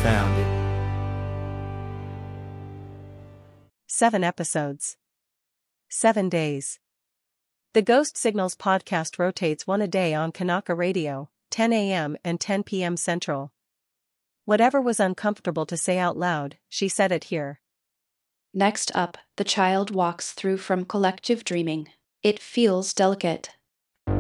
found. 7 episodes. 7 days. The Ghost Signals podcast rotates one a day on Kanaka Radio, 10 a.m. and 10 p.m. Central. Whatever was uncomfortable to say out loud, she said it here. Next up, the child walks through from collective dreaming. It feels delicate.